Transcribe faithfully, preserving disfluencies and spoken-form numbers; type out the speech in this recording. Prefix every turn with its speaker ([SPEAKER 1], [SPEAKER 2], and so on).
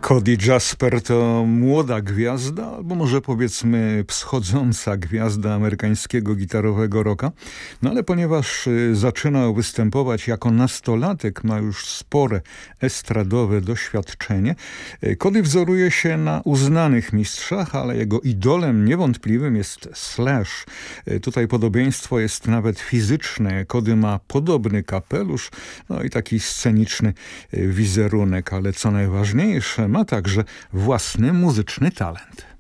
[SPEAKER 1] Cody Jasper to młoda gwiazda, albo może powiedzmy wschodząca gwiazda amerykańskiego gitarowego rocka. No ale ponieważ zaczynał występować jako nastolatek, ma już spore estradowe doświadczenie. Cody wzoruje się na uznanych mistrzach, ale jego idolem niewątpliwym jest Slash. Tutaj podobieństwo jest nawet fizyczne. Cody ma podobny kapelusz, no i taki sceniczny wizerunek, ale co najważniejsze, ma także własny muzyczny talent.